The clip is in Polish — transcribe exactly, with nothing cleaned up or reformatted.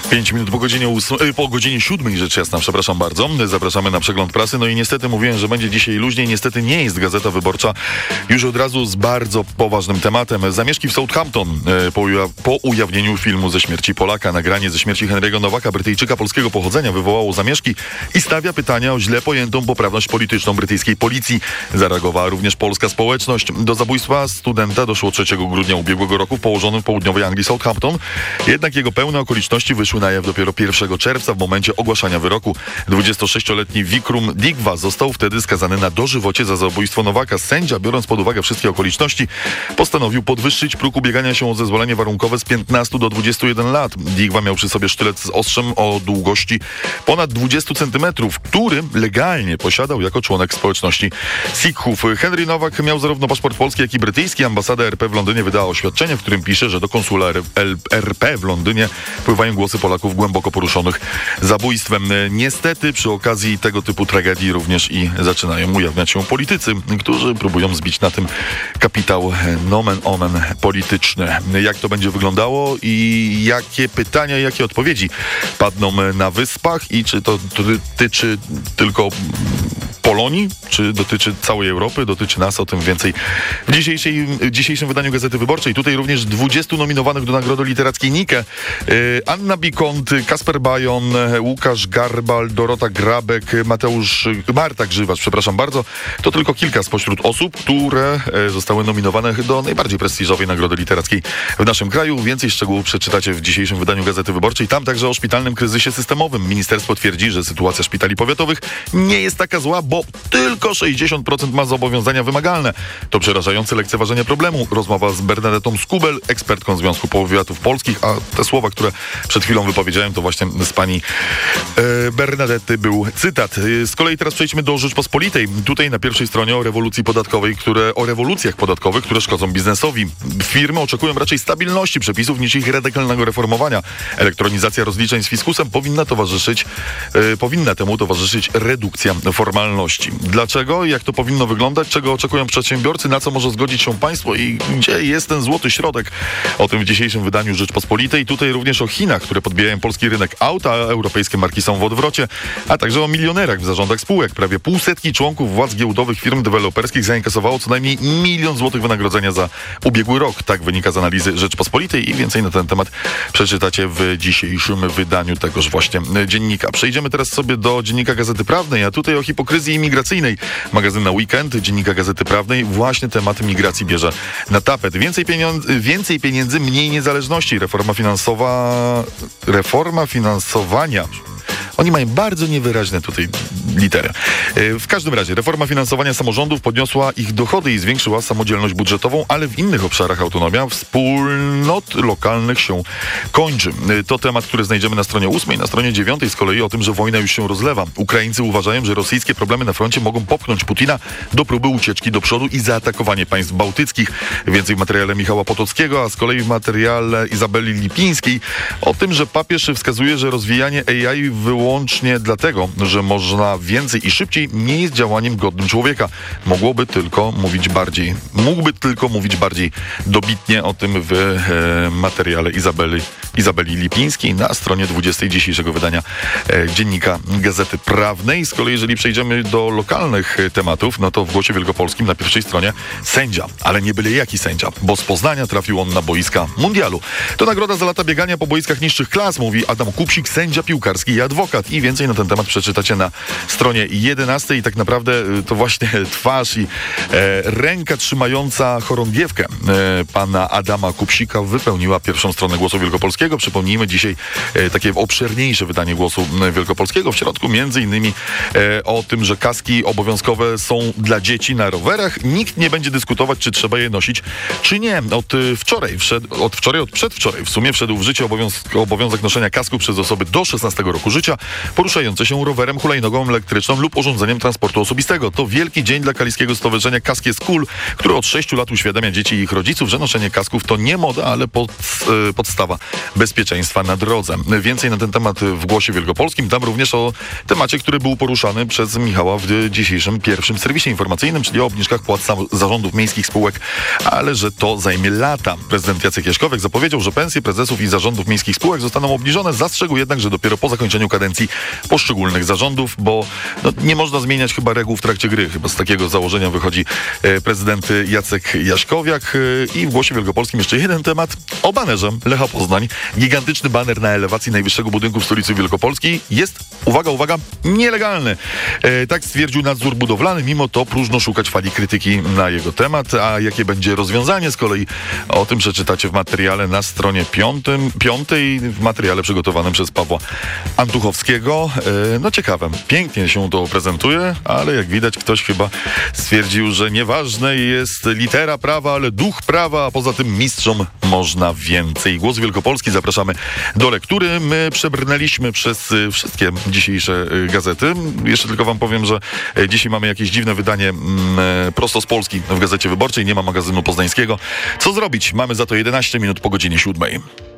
Pięć minut po godzinie, ósmej, po godzinie siódmej, rzecz jasna, przepraszam bardzo. Zapraszamy na przegląd prasy. No i niestety mówiłem, że będzie dzisiaj luźniej. Niestety nie jest Gazeta Wyborcza już od razu z bardzo poważnym tematem. Zamieszki w Southampton po, uja- po ujawnieniu filmu ze śmierci Polaka. Nagranie ze śmierci Henry'ego Nowaka, Brytyjczyka polskiego pochodzenia, wywołało zamieszki i stawia pytania o źle pojętą poprawność polityczną brytyjskiej policji. Zareagowała również polska społeczność. Do zabójstwa studenta doszło trzeciego grudnia ubiegłego roku w położonym w południowej Anglii Southampton. Jednak jego pełne okoliczności wyszły na jaw dopiero pierwszego czerwca w momencie ogłaszania wyroku. dwudziestosześcioletni Vikram Digwa został wtedy skazany na dożywocie za zabójstwo Nowaka. Sędzia, biorąc pod uwagę wszystkie okoliczności, postanowił podwyższyć próg ubiegania się o zezwolenie warunkowe z piętnastu do dwudziestu jeden lat. Digwa miał przy sobie sztylet z ostrzem o długości ponad dwadzieścia centymetrów, który legalnie posiadał jako członek społeczności Sikhów. Henry Nowak miał zarówno paszport polski, jak i brytyjski. Ambasada R P w Londynie wydała oświadczenie, w którym pisze, że do konsula R P w Londynie pływają głosy Polaków głęboko poruszonych zabójstwem. Niestety przy okazji tego typu tragedii również i zaczynają ujawniać się politycy, którzy próbują zbić na tym kapitał nomen omen polityczny. Jak to będzie wyglądało i jakie pytania, jakie odpowiedzi padną na Wyspach i czy to dotyczy tylko Polonii, czy dotyczy całej Europy, dotyczy nas, o tym więcej w dzisiejszej, w dzisiejszym wydaniu Gazety Wyborczej. Tutaj również dwudziestu nominowanych do Nagrody Literackiej Nike. Anna Bikont, Kasper Bajon, Łukasz Garbal, Dorota Grabek, Mateusz, Marta Grzywacz, przepraszam bardzo. To tylko kilka spośród osób, które zostały nominowane do najbardziej prestiżowej Nagrody Literackiej w naszym kraju. Więcej szczegółów przeczytacie w dzisiejszym wydaniu Gazety Wyborczej. Tam także o szpitalnym kryzysie systemowym. Ministerstwo twierdzi, że sytuacja szpitali powiatowych nie jest taka zła, bo tylko sześćdziesiąt procent ma zobowiązania wymagalne. To przerażające lekceważenie problemu. Rozmowa z Bernadetą Skubel, ekspertką Związku Powiatów Polskich, a te słowa, które przed chwilą wypowiedziałem, to właśnie z pani e, Bernadety był cytat. Z kolei teraz przejdźmy do Rzeczpospolitej. Tutaj na pierwszej stronie o rewolucji podatkowej, które, o rewolucjach podatkowych, które szkodzą biznesowi. Firmy oczekują raczej stabilności przepisów niż ich radykalnego reformowania. Elektronizacja rozliczeń z fiskusem powinna towarzyszyć, e, powinna temu towarzyszyć redukcja formalności. Dlaczego? Jak to powinno wyglądać? Czego oczekują przedsiębiorcy? Na co może zgodzić się państwo? I gdzie jest ten złoty środek? O tym w dzisiejszym wydaniu Rzeczpospolitej. Tutaj również o Chinach, które podbijają polski rynek aut, a europejskie marki są w odwrocie, a także o milionerach w zarządach spółek. Prawie półsetki członków władz giełdowych firm deweloperskich zainkasowało co najmniej milion złotych wynagrodzenia za ubiegły rok. Tak wynika z analizy Rzeczpospolitej i więcej na ten temat przeczytacie w dzisiejszym wydaniu tegoż właśnie dziennika. Przejdziemy teraz sobie do dziennika Gazety Prawnej, a tutaj o hipokryzji imigracyjnej. Magazyn na weekend, dziennika Gazety Prawnej, właśnie temat migracji bierze na tapet. Więcej pieniędzy, więcej pieniędzy, mniej niezależności. Reforma finansowa, reforma finansowania. Oni mają bardzo niewyraźne tutaj litery. W każdym razie reforma finansowania samorządów podniosła ich dochody i zwiększyła samodzielność budżetową, ale w innych obszarach autonomia wspólnot lokalnych się kończy. To temat, który znajdziemy na stronie ósmej, na stronie dziewiątej z kolei o tym, że wojna już się rozlewa. Ukraińcy uważają, że rosyjskie problemy na froncie mogą popchnąć Putina do próby ucieczki do przodu i zaatakowanie państw bałtyckich. Więcej w materiale Michała Potockiego, a z kolei w materiale Izabeli Lipińskiej o tym, że papież wskazuje, że rozwijanie A I wyłącznie dlatego, że można więcej i szybciej, nie jest działaniem godnym człowieka. Mogłoby tylko mówić bardziej, mógłby tylko mówić bardziej dobitnie o tym w e, materiale Izabeli, Izabeli Lipińskiej na stronie dwudziestej dzisiejszego wydania e, dziennika Gazety Prawnej. Z kolei jeżeli przejdziemy do lokalnych tematów, no to w Głosie Wielkopolskim na pierwszej stronie sędzia, ale nie byle jaki sędzia, bo z Poznania trafił on na boiska mundialu. To nagroda za lata biegania po boiskach niższych klas, mówi Adam Kupsik, sędzia piłkarski i adwokat. I więcej na ten temat przeczytacie na stronie jedenastej. I tak naprawdę to właśnie twarz i e, ręka trzymająca chorągiewkę e, pana Adama Kupsika wypełniła pierwszą stronę Głosu Wielkopolskiego. Przypomnijmy dzisiaj e, takie obszerniejsze wydanie Głosu Wielkopolskiego. W środku między innymi e, o tym, że kaski obowiązkowe są dla dzieci na rowerach. Nikt nie będzie dyskutować, czy trzeba je nosić, czy nie. Od wczoraj, wszedł, od wczoraj, od przedwczoraj w sumie wszedł w życie obowiązek, obowiązek noszenia kasku przez osoby do szesnastego roku życia. poruszające się rowerem, hulajnogą elektryczną lub urządzeniem transportu osobistego. To wielki dzień dla Kaliskiego Stowarzyszenia Kask jest Cool, które od sześciu lat uświadamia dzieci i ich rodziców, że noszenie kasków to nie moda, ale pod, e, podstawa bezpieczeństwa na drodze. Więcej na ten temat w Głosie Wielkopolskim. Tam również o temacie, który był poruszany przez Michała w dzisiejszym pierwszym serwisie informacyjnym, czyli o obniżkach płac zarządów miejskich spółek, ale że to zajmie lata. Prezydent Jacek Jaśkowiak zapowiedział, że pensje prezesów i zarządów miejskich spółek zostaną obniżone. Zastrzegł jednak, że dopiero po zakończeniu kadencji poszczególnych zarządów, bo no, nie można zmieniać chyba reguł w trakcie gry. Chyba z takiego założenia wychodzi e, prezydent Jacek Jaśkowiak. E, I w Głosie Wielkopolskim jeszcze jeden temat o banerze Lecha Poznań. Gigantyczny baner na elewacji najwyższego budynku w stolicy Wielkopolskiej jest, uwaga, uwaga, nielegalny. E, tak stwierdził nadzór budowlany. Mimo to próżno szukać fali krytyki na jego temat. A jakie będzie rozwiązanie? Z kolei o tym przeczytacie w materiale na stronie piątym, piątej, w materiale przygotowanym przez Pawła Antuchowskiego. E, no ciekawe. Pięknie się to prezentuje, ale jak widać ktoś chyba stwierdził, że nieważne jest litera prawa, ale duch prawa, a poza tym mistrzom można więcej. Głos Wielkopolski, zapraszamy do lektury. My przebrnęliśmy przez wszystkie dzisiejsze gazety. Jeszcze tylko wam powiem, że dzisiaj mamy jakieś dziwne wydanie prosto z Polski w Gazecie Wyborczej. Nie ma magazynu poznańskiego. Co zrobić? Mamy za to jedenaście minut po godzinie siódmej.